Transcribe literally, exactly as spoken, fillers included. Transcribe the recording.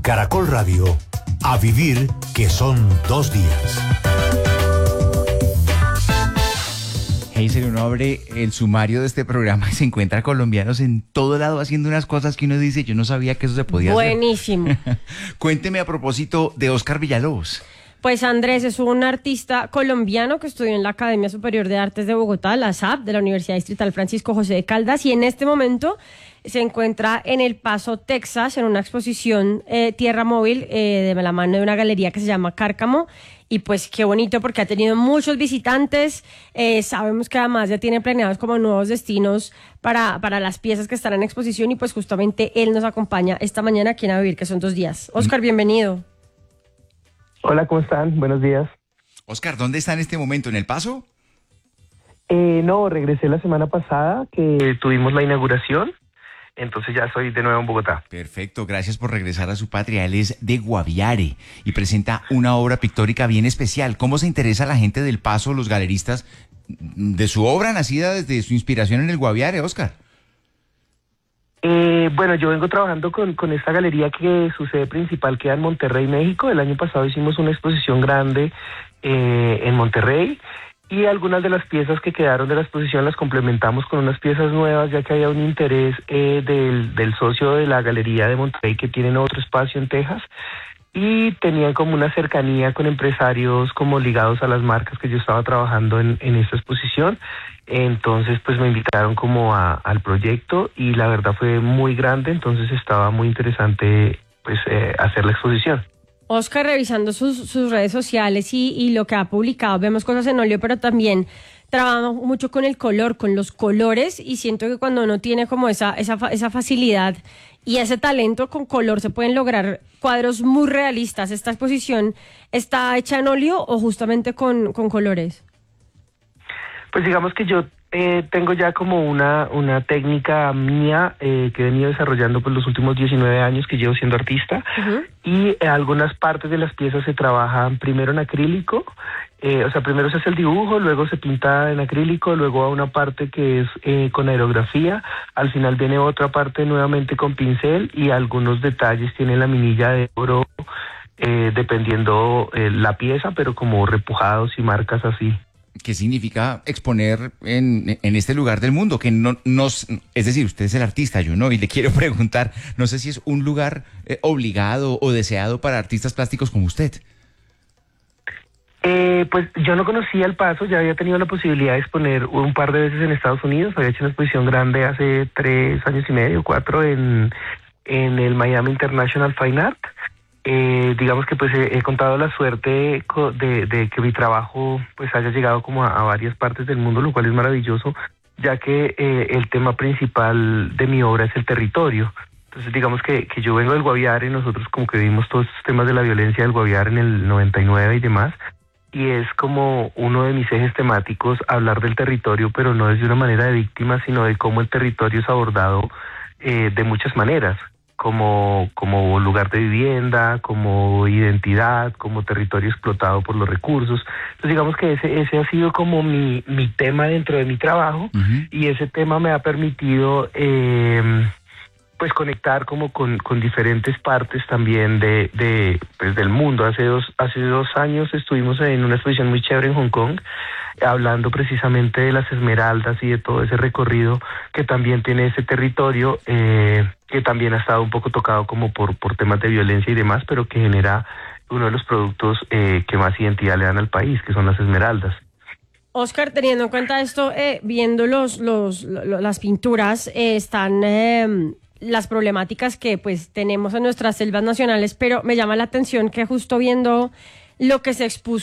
Caracol Radio, a vivir que son dos días. Hazel, uno abre el sumario de este programa y se encuentra colombianos en todo lado haciendo unas cosas que uno dice, yo no sabía que eso se podía Buenísimo. hacer. Buenísimo. Cuénteme a propósito de Óscar Villalobos. Pues Andrés es un artista colombiano que estudió en la Academia Superior de Artes de Bogotá, la S A P, de la Universidad Distrital Francisco José de Caldas, y en este momento se encuentra en El Paso, Texas, en una exposición eh, Tierra Móvil eh, de la mano de una galería que se llama Cárcamo. Y pues qué bonito porque ha tenido muchos visitantes. Eh, sabemos que además ya tiene planeados como nuevos destinos para, para las piezas que están en exposición, y pues justamente él nos acompaña esta mañana aquí en A Vivir, que son dos días. Óscar, bienvenido. Hola, ¿cómo están? Buenos días. Óscar, ¿dónde está en este momento? ¿En El Paso? Eh, no, regresé la semana pasada que tuvimos la inauguración, entonces ya soy de nuevo en Bogotá. Perfecto, gracias por regresar a su patria. Él es de Guaviare y presenta una obra pictórica bien especial. ¿Cómo se interesa la gente del Paso, los galeristas, de su obra nacida desde su inspiración en el Guaviare, Óscar? Eh, bueno, yo vengo trabajando con, con esta galería que su sede principal queda en Monterrey, México. El año pasado hicimos una exposición grande eh, en Monterrey, y algunas de las piezas que quedaron de la exposición las complementamos con unas piezas nuevas, ya que había un interés eh, del, del socio de la galería de Monterrey, que tienen otro espacio en Texas, y tenían como una cercanía con empresarios como ligados a las marcas que yo estaba trabajando en, en esta exposición. Entonces pues me invitaron como a, al proyecto, y la verdad fue muy grande, entonces estaba muy interesante pues eh, hacer la exposición. Óscar, revisando sus, sus redes sociales y, y lo que ha publicado, vemos cosas en óleo, pero también trabaja mucho con el color, con los colores, y siento que cuando uno tiene como esa, esa, esa facilidad y ese talento con color, se pueden lograr cuadros muy realistas. ¿Esta exposición está hecha en óleo o justamente con, con colores? Pues digamos que yo eh, tengo ya como una, una técnica mía eh, que he venido desarrollando por los últimos diecinueve años que llevo siendo artista. Uh-huh. Y eh, algunas partes de las piezas se trabajan primero en acrílico, eh, o sea, primero se hace el dibujo, luego se pinta en acrílico, luego a una parte que es eh, con aerografía, al final viene otra parte nuevamente con pincel, y algunos detalles tienen la minilla de oro, eh, dependiendo eh, la pieza, pero como repujados y marcas así. ¿Qué significa exponer en, en este lugar del mundo? Que no nos, es decir, usted es el artista, yo no, y le quiero preguntar, no sé si es un lugar eh, obligado o deseado para artistas plásticos como usted. Eh, pues yo no conocía El Paso, ya había tenido la posibilidad de exponer un par de veces en Estados Unidos, había hecho una exposición grande hace tres años y medio, cuatro, en, en el Miami International Fine Art. Eh, digamos que pues he, he contado la suerte de, de que mi trabajo pues haya llegado como a, a varias partes del mundo, lo cual es maravilloso, ya que eh, el tema principal de mi obra es el territorio. Entonces digamos que, que yo vengo del Guaviare, nosotros como que vimos todos estos temas de la violencia del Guaviare en el noventa y nueve y demás, y es como uno de mis ejes temáticos hablar del territorio, pero no desde una manera de víctima, sino de cómo el territorio es abordado eh, de muchas maneras. Como, como lugar de vivienda, como identidad, como territorio explotado por los recursos. Entonces digamos que ese, ese ha sido como mi, mi tema dentro de mi trabajo, uh-huh. Y ese tema me ha permitido eh, pues conectar como con, con diferentes partes también de, de pues del mundo. Hace dos, hace dos años estuvimos en una exposición muy chévere en Hong Kong, hablando precisamente de las esmeraldas y de todo ese recorrido que también tiene ese territorio, eh, que también ha estado un poco tocado como por, por temas de violencia y demás, pero que genera uno de los productos eh, que más identidad le dan al país, que son las esmeraldas. Óscar, teniendo en cuenta esto, eh, viendo los, los, los, las pinturas, eh, están eh, las problemáticas que pues tenemos en nuestras selvas nacionales, pero me llama la atención que justo viendo lo que se expuso